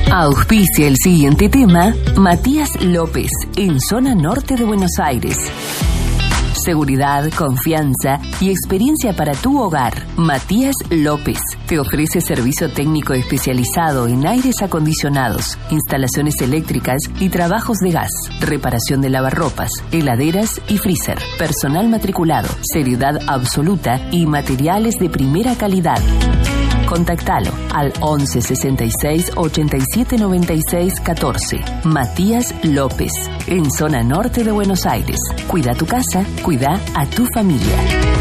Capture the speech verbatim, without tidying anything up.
Auspicia el siguiente tema Matías López, en zona norte de Buenos Aires. Seguridad, confianza y experiencia para tu hogar. Matías López te ofrece servicio técnico especializado en aires acondicionados, instalaciones eléctricas y trabajos de gas, reparación de lavarropas, heladeras y freezer, personal matriculado, seriedad absoluta y materiales de primera calidad. Contactalo al once sesenta y seis ochenta y siete noventa y seis catorce. Matías López, en zona norte de Buenos Aires. Cuida tu casa, cuida a tu familia.